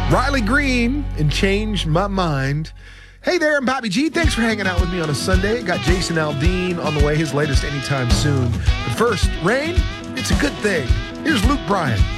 Riley Green and Change My Mind. Hey there, I'm Bobby G. Thanks for hanging out with me on a Sunday. Got Jason Aldean on the way, his latest Anytime Soon. But first, rain, it's a good thing. Here's Luke Bryan.